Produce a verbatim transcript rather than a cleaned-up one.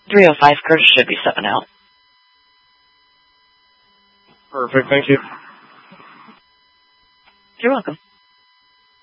three oh five, Curtis should be stepping out. Perfect, thank you. You're welcome.